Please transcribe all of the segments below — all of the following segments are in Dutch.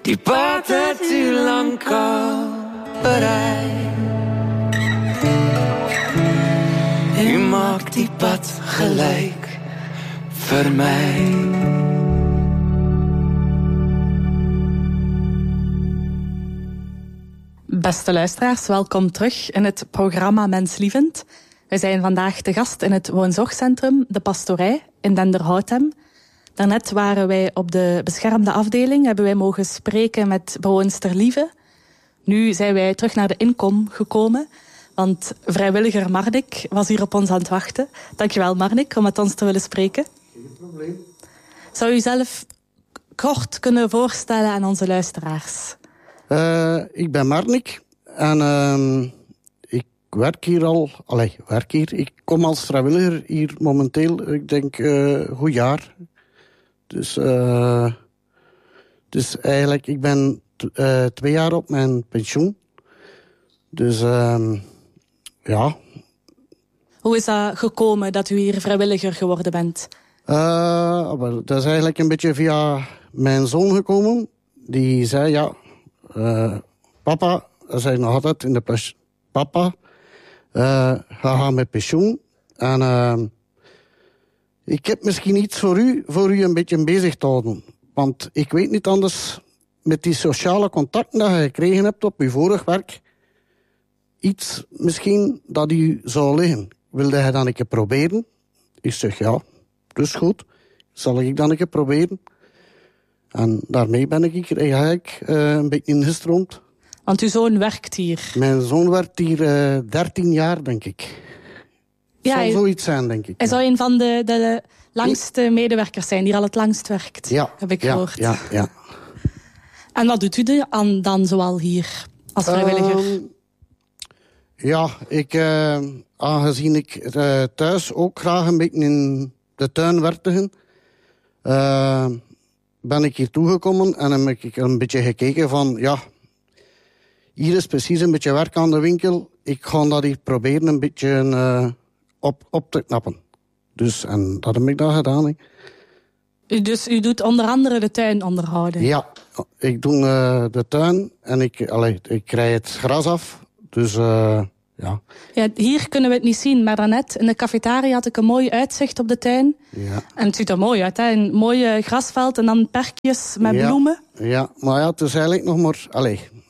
die pad het u lang kan bereiden. U maakt die pad gelijk voor mij. Beste luisteraars, welkom terug in het programma Menslievend. We zijn vandaag te gast in het woonzorgcentrum De Pastorij in Denderhoutem. Daarnet waren wij op de beschermde afdeling, hebben wij mogen spreken met bewoonster Lieve. Nu zijn wij terug naar de inkom gekomen, want vrijwilliger Marnik was hier op ons aan het wachten. Dankjewel Marnik om met ons te willen spreken. Geen probleem. Zou u zelf kort kunnen voorstellen aan onze luisteraars? Ik ben Marnik en ik werk hier al. Ik kom als vrijwilliger hier momenteel, ik denk, goed jaar. Dus eigenlijk, ik ben 2 jaar op mijn pensioen. Dus ja. Hoe is dat gekomen dat u hier vrijwilliger geworden bent? Dat is eigenlijk een beetje via mijn zoon gekomen. Die zei, ja, papa, hij zei nog altijd in de pensioen, papa, ga met pensioen. En ik heb misschien iets voor u een beetje bezig te houden. Want ik weet niet anders, met die sociale contacten dat je gekregen hebt op uw vorig werk, iets misschien dat u zou liggen. Wilde hij dan een keer proberen? Ik zeg, ja, dus goed. Zal ik dan een keer proberen? En daarmee ben ik eigenlijk een beetje ingestroomd. Want uw zoon werkt hier? Mijn zoon werkt hier 13 jaar, denk ik. Ja, zal zoiets zijn, denk ik. Hij zou een van de langste medewerkers zijn, die al het langst werkt. Ja, heb ik gehoord. Ja. En wat doet u dan zoal hier als vrijwilliger? Ja, aangezien ik thuis ook graag een beetje in de tuin werkte, ben ik hier toegekomen en heb ik een beetje gekeken van, ja, hier is precies een beetje werk aan de winkel. Ik ga dat hier proberen een beetje op te knappen. Dus, en dat heb ik dan gedaan. Dus u doet onder andere de tuin onderhouden? Ja, ik doe de tuin en ik rij het gras af. Dus ja. Ja, hier kunnen we het niet zien, maar daarnet in de cafetaria had ik een mooi uitzicht op de tuin. Ja. En het ziet er mooi uit, hè? Een mooi grasveld en dan perkjes met bloemen. Ja, maar ja, het is eigenlijk nog maar...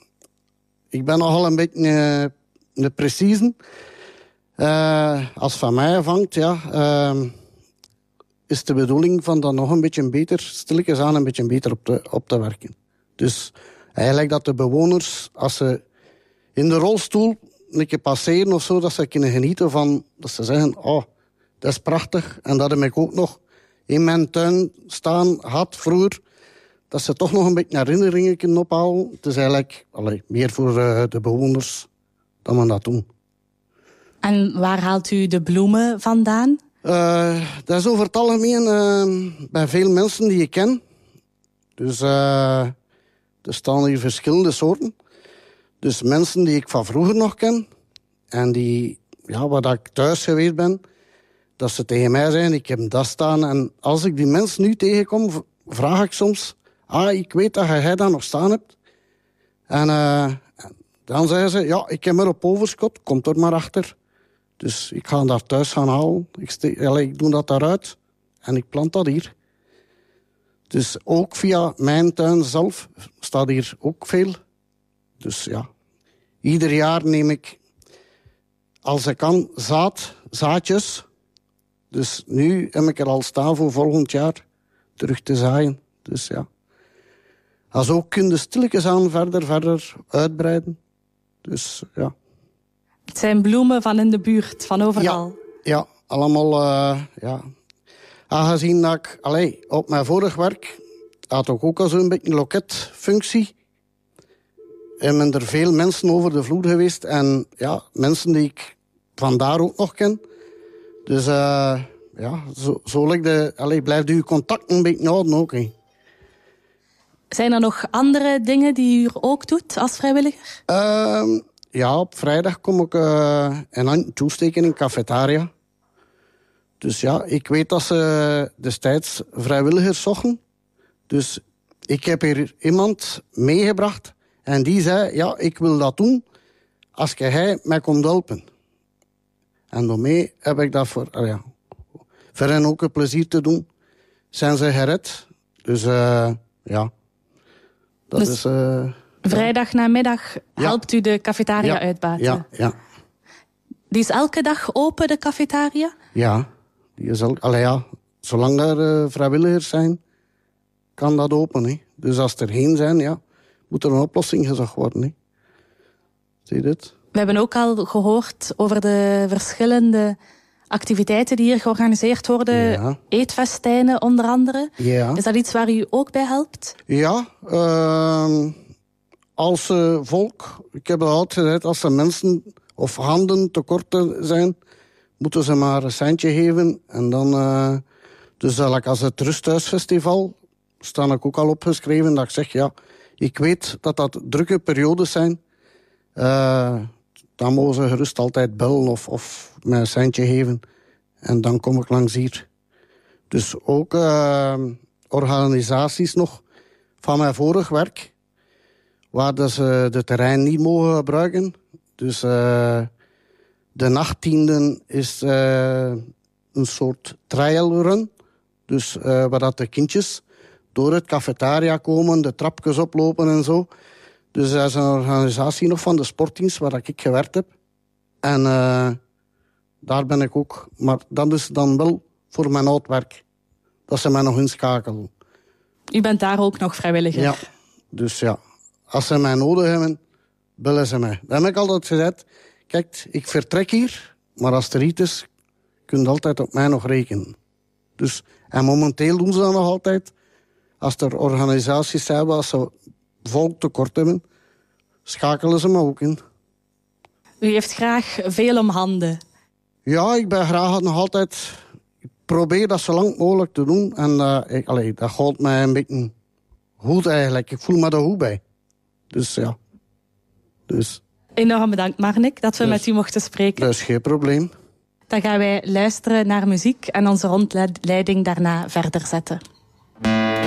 ik ben nogal een beetje een precieze. Als het van mij afhangt, ja... is de bedoeling van dan nog een beetje beter, stilletjes aan een beetje beter op te werken. Dus eigenlijk dat de bewoners, als ze in de rolstoel een keer passeren of zo, dat ze kunnen genieten van, dat ze zeggen, oh, dat is prachtig. En dat heb ik ook nog in mijn tuin staan had vroeger, dat ze toch nog een beetje herinneringen kunnen ophalen. Het is eigenlijk meer voor de bewoners dan we dat doen. En waar haalt u de bloemen vandaan? Dat is over het algemeen bij veel mensen die ik ken. Dus er staan hier verschillende soorten. Dus mensen die ik van vroeger nog ken. En die, ja, waar ik thuis geweest ben. Dat ze tegen mij zeggen, ik heb dat staan. En als ik die mensen nu tegenkom, vraag ik soms... ik weet dat jij dat nog staan hebt. En dan zeggen ze, ja, ik heb er op overschot. Komt er maar achter. Dus ik ga daar thuis gaan halen. Ik doe dat daaruit. En ik plant dat hier. Dus ook via mijn tuin zelf staat hier ook veel. Dus ja, ieder jaar neem ik, als ik kan, zaadjes. Dus nu heb ik er al staan voor volgend jaar terug te zaaien. Dus ja. Als ook kun je stilletjes aan verder uitbreiden. Dus ja. Het zijn bloemen van in de buurt, van overal. Ja, allemaal, ja. Aangezien dat ik, op mijn vorig werk had ik ook al zo'n beetje een loketfunctie. En ben er veel mensen over de vloer geweest. En ja, mensen die ik vandaar ook nog ken. Dus ja, zo blijft u contact een beetje houden ook. He. Zijn er nog andere dingen die u ook doet als vrijwilliger? Ja, op vrijdag kom ik een handje toesteken in cafetaria. Dus ja, ik weet dat ze destijds vrijwilligers zochten. Dus ik heb hier iemand meegebracht en die zei, ja, ik wil dat doen als jij mij komt helpen. En daarmee heb ik dat voor hen ook een plezier te doen. Zijn ze gered. Dus ja, dat dus is... vrijdag namiddag helpt u de cafetaria uitbaten? Ja. Die is elke dag open, de cafetaria? Ja, die is zolang er vrijwilligers zijn, kan dat open. Hè. Dus als er geen zijn, moet er een oplossing gezocht worden. Hè. Zie je dit? We hebben ook al gehoord over de verschillende activiteiten die hier georganiseerd worden. Ja. Eetfestijnen onder andere. Ja. Is dat iets waar u ook bij helpt? Ja, als volk, ik heb het altijd gezegd, als er mensen of handen tekort zijn, moeten ze maar een centje geven. En dan, dus als het Rusthuisfestival, sta ik ook al opgeschreven dat ik zeg, ik weet dat drukke periodes zijn. Dan mogen ze gerust altijd bellen of mij een centje geven. En dan kom ik langs hier. Dus ook organisaties nog van mijn vorig werk, waar ze de terrein niet mogen gebruiken. Dus de 18e is een soort trial run. Dus waar dat de kindjes door het cafetaria komen, de trapjes oplopen en zo. Dus dat is een organisatie nog van de sportdienst waar ik gewerkt heb. En daar ben ik ook. Maar dat is dan wel voor mijn oud werk. Dat ze mij nog inschakelen. U bent daar ook nog vrijwilliger? Ja, dus ja. Als ze mij nodig hebben, bellen ze mij. Dan heb ik altijd gezegd, kijk, ik vertrek hier, maar als er iets is, kun je altijd op mij nog rekenen. Dus, en momenteel doen ze dat nog altijd. Als er organisaties zijn waar ze volk tekort hebben, schakelen ze me ook in. U heeft graag veel om handen. Ja, ik ben graag nog altijd... Ik probeer dat zo lang mogelijk te doen. En dat gaat mij een beetje goed eigenlijk. Ik voel me er goed bij. Dus ja. Dus. Enorm bedankt, Marnik, dat we met u mochten spreken. Dat is geen probleem. Dan gaan wij luisteren naar muziek en onze rondleiding daarna verder zetten.